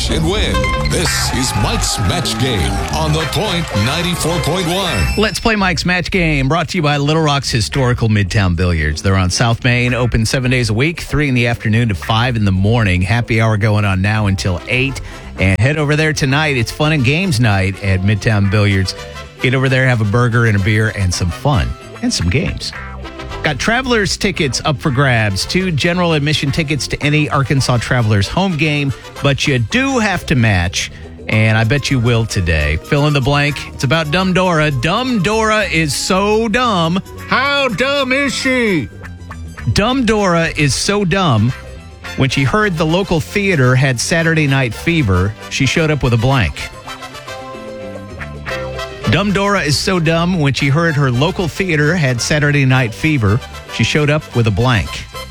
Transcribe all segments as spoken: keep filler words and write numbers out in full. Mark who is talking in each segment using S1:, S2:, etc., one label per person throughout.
S1: match and win. This is Mike's Match Game on The Point ninety-four point one.
S2: Let's play Mike's Match Game, brought to you by Little Rock's Historical Midtown Billiards. They're on South Main, open seven days a week, three in the afternoon to five in the morning. Happy hour going on now until eight. And head over there tonight. It's fun and games night at Midtown Billiards. Get over there, have a burger and a beer and some fun and some games. Got Travelers tickets up for grabs. Two general admission tickets to any Arkansas Travelers home game, but you do have to match, and I bet you will today. Fill in the blank. It's about Dumb Dora. Dumb Dora is so dumb. How dumb is she? Dumb Dora is so dumb. When she heard the local theater had Saturday Night Fever, she showed up with a blank. Dumb Dora is so dumb. When she heard her local theater had Saturday Night Fever, she showed up with a blank.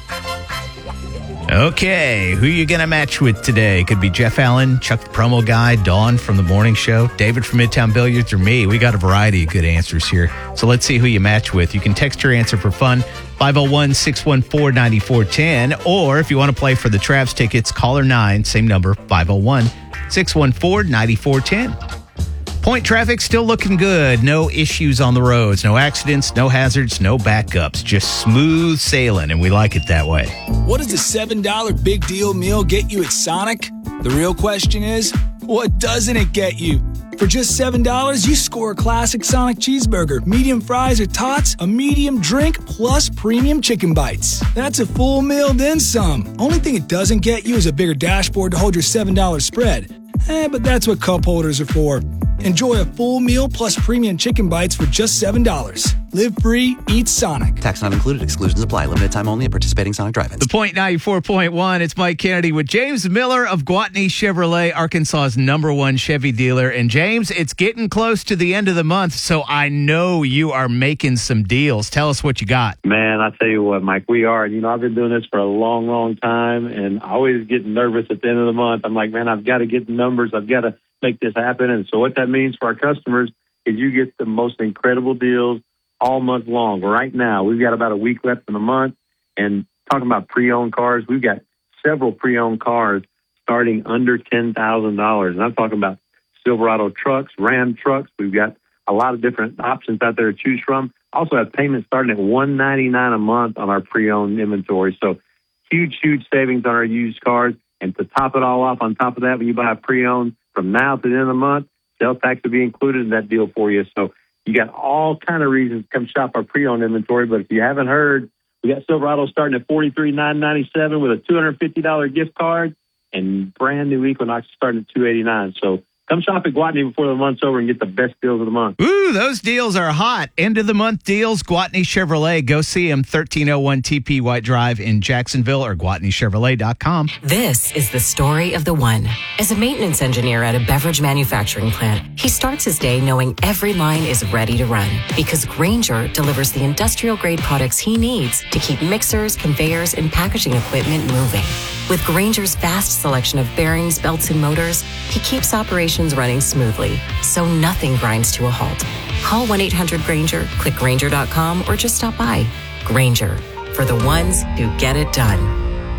S2: Okay, who you going to match with today? Could be Jeff Allen, Chuck the Promo Guy, Dawn from the Morning Show, David from Midtown Billiards, or me. We got a variety of good answers here. So let's see who you match with. You can text your answer for fun, five oh one, six one four, nine four one oh, or if you want to play for the Travs tickets, caller nine, same number, five oh one, six one four, nine four one oh. Point traffic still looking good. No issues on the roads, no accidents, no hazards, no backups. Just smooth sailing, and we like it that way.
S3: What does a seven dollar big deal meal get you at Sonic? The real question is, what doesn't it get you? For just seven dollars, you score a classic Sonic cheeseburger, medium fries or tots, a medium drink, plus premium chicken bites. That's a full meal, then some. Only thing it doesn't get you is a bigger dashboard to hold your seven dollar spread. Eh, but that's what cup holders are for. Enjoy a full meal plus premium chicken bites for just seven dollars. Live free, eat Sonic.
S4: Tax not included. Exclusions apply. Limited time only at participating Sonic drive-ins.
S2: The Point ninety-four point one. It's Mike Kennedy with James Miller of Gwatney Chevrolet, Arkansas's number one Chevy dealer. And James, it's getting close to the end of the month, so I know you are making some deals. Tell us what you got.
S5: Man, I tell you what, Mike, we are. You know, I've been doing this for a long, long time, and I always get nervous at the end of the month. I'm like, man, I've got to get the numbers. I've got to make this happen. And so what that means for our customers is you get the most incredible deals all month long. Right now, we've got about a week left in the month. And talking about pre-owned cars, we've got several pre-owned cars starting under ten thousand dollars. And I'm talking about Silverado trucks, Ram trucks. We've got a lot of different options out there to choose from. Also have payments starting at one hundred ninety-nine dollars a month on our pre-owned inventory. So huge, huge savings on our used cars. And to top it all off, on top of that, when you buy a pre-owned, from now to the end of the month, sales tax will be included in that deal for you. So you got all kind of reasons to come shop our pre-owned inventory. But if you haven't heard, we got Silverado starting at forty-three thousand nine hundred ninety-seven dollars with a two hundred fifty dollars gift card, and brand new Equinox starting at two hundred eighty-nine dollars. So come shop at Gwatney before the month's over and get the best deals of the month.
S2: Ooh, those deals are hot. End of the month deals, Gwatney Chevrolet. Go see them, thirteen oh one T P White Drive in Jacksonville or Gwatney Chevrolet dot com.
S6: This is the story of the one. As a maintenance engineer at a beverage manufacturing plant, he starts his day knowing every line is ready to run because Grainger delivers the industrial-grade products he needs to keep mixers, conveyors, and packaging equipment moving. With Grainger's vast selection of bearings, belts, and motors, he keeps operations running smoothly, so nothing grinds to a halt. Call one eight hundred Grainger, click Grainger dot com, or just stop by. Grainger, for the ones who get it done.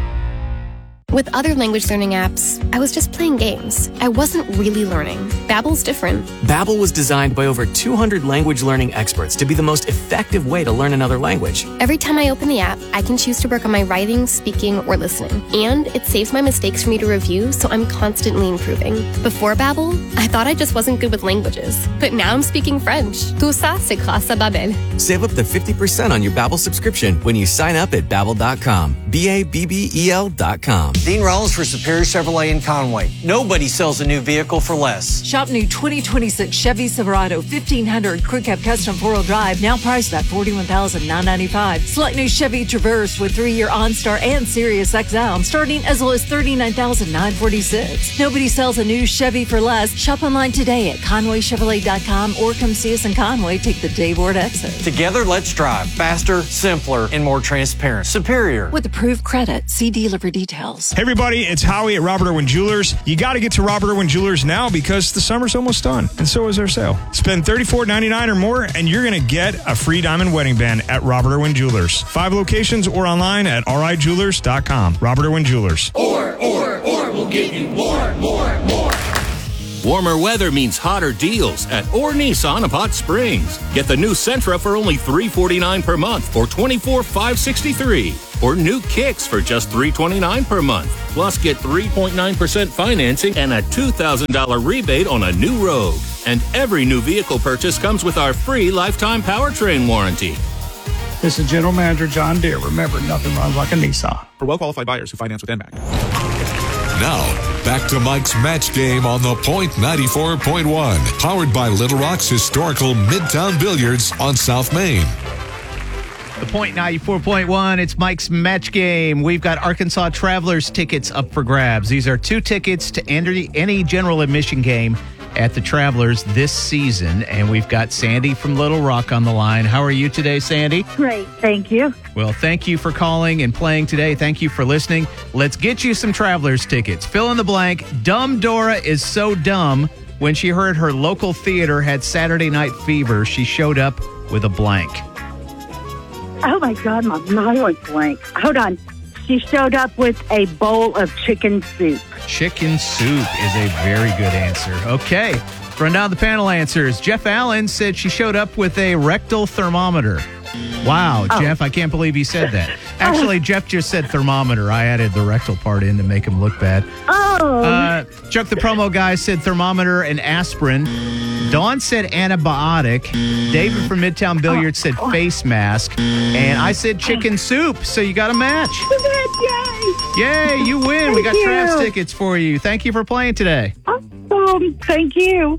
S7: With other language learning apps, I was just playing games. I wasn't really learning. Babbel's different.
S8: Babbel was designed by over two hundred language learning experts to be the most effective way to learn another language.
S7: Every time I open the app, I can choose to work on my writing, speaking, or listening. And it saves my mistakes for me to review, so I'm constantly improving. Before Babbel, I thought I just wasn't good with languages. But now I'm speaking French. Tout ça, c'est grâce à Babbel.
S8: Save up to fifty percent on your Babbel subscription when you sign up at Babbel dot com. B A B B E L dot com.
S9: Dean Rollins for Superior Chevrolet in Conway. Nobody sells a new vehicle for less.
S10: Shop new twenty twenty-six Chevy Silverado fifteen hundred Crew Cab Custom four-wheel drive, now priced at forty-one thousand nine hundred ninety-five dollars. Select new Chevy Traverse with three-year OnStar and Sirius X M, starting as low as thirty-nine thousand nine hundred forty-six dollars. Nobody sells a new Chevy for less. Shop online today at Conway Chevrolet dot com or come see us in Conway. Take the Dayward exit.
S9: Together, let's drive faster, simpler, and more transparent. Superior.
S10: With approved credit, see dealer for details.
S11: Hey everybody, it's Howie at Robert Irwin Jewelers. You got to get to Robert Irwin Jewelers now because the summer's almost done, and so is our sale. Spend thirty-four ninety-nine or more, and you're going to get a free diamond wedding band at Robert Irwin Jewelers. Five locations or online at R I jewelers dot com. Robert Irwin Jewelers.
S12: Or, or, or, we'll we'll give you more, more, more.
S13: Warmer weather means hotter deals at Or Nissan of Hot Springs. Get the new Sentra for only three hundred forty-nine dollars per month or twenty-four thousand five hundred sixty-three dollars. Or new Kicks for just three hundred twenty-nine dollars per month. Plus get three point nine percent financing and a two thousand dollars rebate on a new Rogue. And every new vehicle purchase comes with our free lifetime powertrain warranty.
S14: This is General Manager John Deere. Remember, nothing runs like a Nissan.
S15: For well-qualified buyers who finance with N M A C.
S1: Now, back to Mike's Match Game on the Point ninety-four point one. Powered by Little Rock's historical Midtown Billiards on South Main.
S2: The Point ninety-four point one, it's Mike's Match Game. We've got Arkansas Travelers tickets up for grabs. These are two tickets to enter any general admission game at the Travelers this season. And we've got Sandy from Little Rock on the line. How are you today, Sandy?
S16: Great, thank you.
S2: Well, thank you for calling and playing today. Thank you for listening. Let's get you some Travelers tickets. Fill in the blank. Dumb Dora is so dumb. When she heard her local theater had Saturday Night Fever, she showed up with a blank.
S16: Oh, my God, my mind went blank. Hold on. She showed up with a bowl of chicken soup.
S2: Chicken soup is a very good answer. Okay, run down the panel answers. Jeff Allen said she showed up with a rectal thermometer. Wow, oh. Jeff, I can't believe he said that. Actually, Jeff just said thermometer. I added the rectal part in to make him look bad.
S16: Oh.
S2: Uh, Chuck the promo guy said thermometer and aspirin. Dawn said antibiotic. David from Midtown Billiards said face mask. And I said chicken soup, so you got a match.
S16: Yay!
S2: Yay, you win.
S16: Thank
S2: we got
S16: you.
S2: Travs tickets for you. Thank you for playing today.
S16: Awesome. Thank you.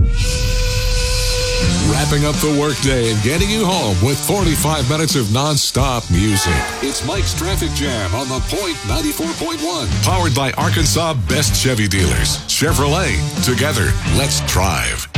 S1: Wrapping up the workday and getting you home with forty-five minutes of non-stop music. It's Mike's Traffic Jam on the Point ninety-four point one. Powered by Arkansas Best Chevy Dealers. Chevrolet. Together, let's drive.